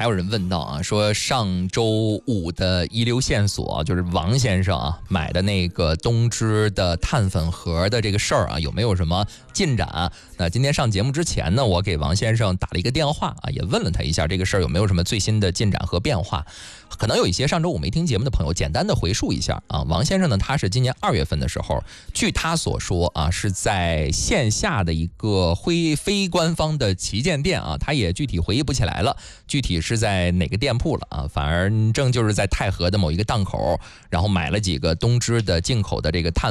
有人问到啊，说上周五的遗留线索，就是王先生啊买的那个东芝的碳粉盒的这个事儿啊，有没有什么进展？那今天上节目之前呢，我给王先生打了一个电话啊，也问了他一下这个事儿有没有什么最新的进展和变化。可能有一些上周五没听节目的朋友，简单的回述一下啊。王先生呢，他是今年2月份的时候，据他所说啊，是在线下的一个非官方的旗舰店啊，他也具体回忆不起来了，具体是在哪个店铺了啊？反正就是在太和的某一个档口，然后买了几个东芝的进口的这个碳